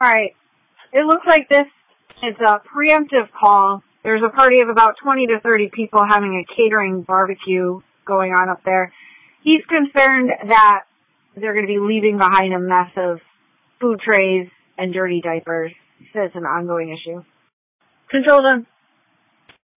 Alright. It looks like this is a preemptive call. There's a party of about 20 to 30 people having a catering barbecue going on up there. He's concerned that they're going to be leaving behind a mess of food trays and dirty diapers. He says it's an ongoing issue. Control them.